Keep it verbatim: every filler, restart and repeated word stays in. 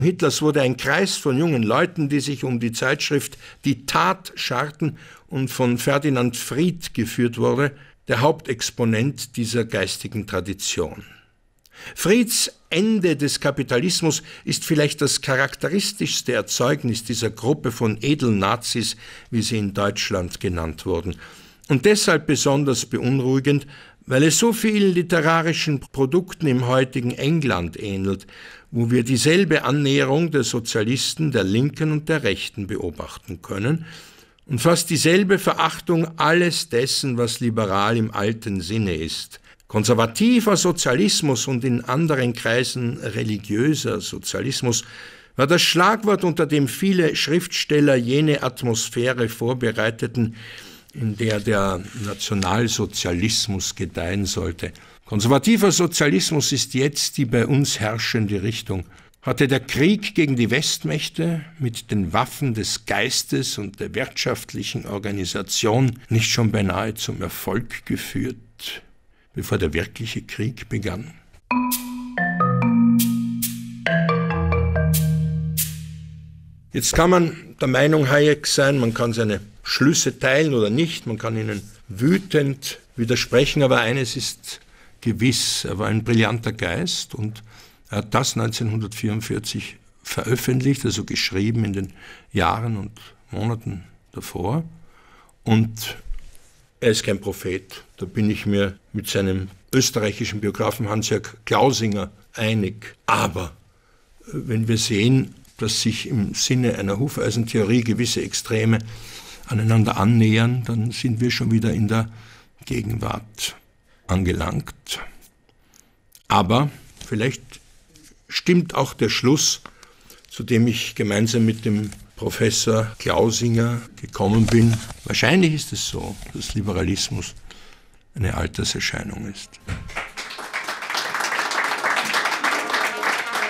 Hitlers wurde ein Kreis von jungen Leuten, die sich um die Zeitschrift Die Tat scharten und von Ferdinand Fried geführt wurde, der Hauptexponent dieser geistigen Tradition. Frieds Ende des Kapitalismus ist vielleicht das charakteristischste Erzeugnis dieser Gruppe von Edelnazis, wie sie in Deutschland genannt wurden. Und deshalb besonders beunruhigend, weil es so vielen literarischen Produkten im heutigen England ähnelt, wo wir dieselbe Annäherung der Sozialisten, der Linken und der Rechten beobachten können und fast dieselbe Verachtung alles dessen, was liberal im alten Sinne ist. Konservativer Sozialismus und in anderen Kreisen religiöser Sozialismus war das Schlagwort, unter dem viele Schriftsteller jene Atmosphäre vorbereiteten, in der der Nationalsozialismus gedeihen sollte. Konservativer Sozialismus ist jetzt die bei uns herrschende Richtung. Hatte der Krieg gegen die Westmächte mit den Waffen des Geistes und der wirtschaftlichen Organisation nicht schon beinahe zum Erfolg geführt, bevor der wirkliche Krieg begann? Jetzt kann man der Meinung Hayeks sein, man kann seine Schlüsse teilen oder nicht, man kann ihnen wütend widersprechen, aber eines ist gewiss, er war ein brillanter Geist und er hat das neunzehnhundertvierundvierzig veröffentlicht, also geschrieben in den Jahren und Monaten davor. Und er ist kein Prophet, da bin ich mir mit seinem österreichischen Biografen Hans-Jörg Klausinger einig. Aber wenn wir sehen, dass sich im Sinne einer Hufeisentheorie gewisse Extreme aneinander annähern, dann sind wir schon wieder in der Gegenwart angelangt. Aber vielleicht stimmt auch der Schluss, zu dem ich gemeinsam mit dem Professor Klausinger gekommen bin. Wahrscheinlich ist es so, dass Liberalismus eine Alterserscheinung ist.